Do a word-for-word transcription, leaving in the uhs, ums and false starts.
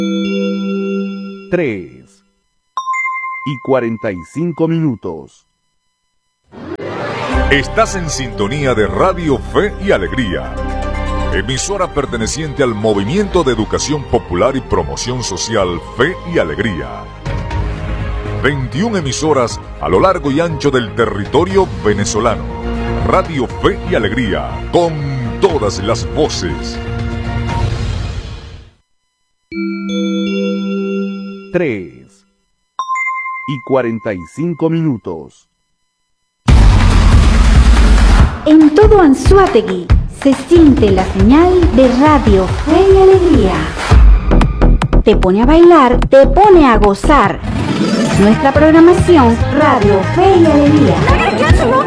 tres y cuarenta y cinco minutos. Estás en sintonía de Radio Fe y Alegría, emisora perteneciente al Movimiento de Educación Popular y Promoción Social Fe y Alegría. veintiuna emisoras a lo largo y ancho del territorio venezolano. Radio Fe y Alegría, con todas las voces. tres y cuarenta y cinco minutos. En todo Anzoátegui se siente la señal de Radio Fe y Alegría. Te pone a bailar, te pone a gozar. Nuestra programación Radio Fe y Alegría.